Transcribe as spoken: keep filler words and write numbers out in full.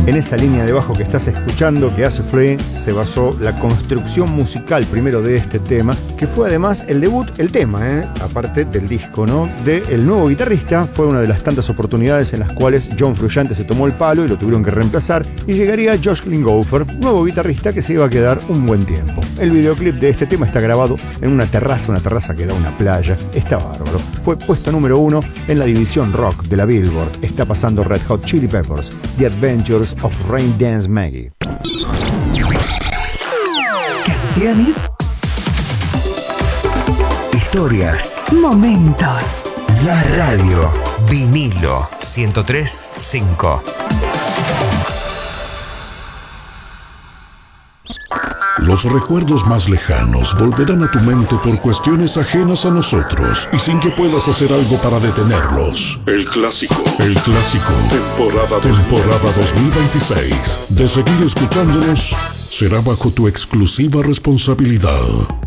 En esa línea de bajo que estás escuchando, que hace Flea, se basó la construcción musical primero de este tema, que fue además el debut, el tema, ¿eh? aparte del disco, ¿no? del nuevo guitarrista. Fue una de las tantas oportunidades en las cuales John Frusciante se tomó el palo y lo tuvieron que reemplazar, y llegaría Josh Klinghoffer, nuevo guitarrista que se iba a quedar un buen tiempo. El videoclip de este tema está grabado en una terraza, una terraza que da a una playa. Está bárbaro. Fue puesto número uno en la división rock de la Billboard. Está pasando Red Hot Chili Peppers, The Adventures of Rain Dance Maggie. Canciones, historias, momentos. La radio, vinilo ciento tres punto cinco. Los recuerdos más lejanos volverán a tu mente por cuestiones ajenas a nosotros y sin que puedas hacer algo para detenerlos. El clásico, el clásico, temporada, temporada dos mil veintiséis. De seguir escuchándonos, será bajo tu exclusiva responsabilidad.